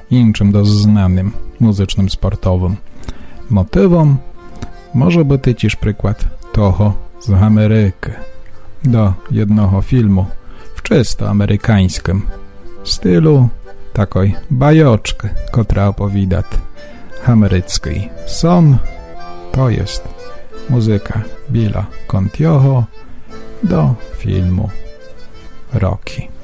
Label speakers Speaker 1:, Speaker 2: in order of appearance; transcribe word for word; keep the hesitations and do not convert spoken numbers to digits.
Speaker 1: іншим дознаним музичним спортовим мотивом, може бути ті ж приклад того з Америки do jednego filmu w czysto amerykańskim stylu, takiej bajoczki, która opowiada amerycki son. To jest muzyka Billa Contioho do filmu Rocky.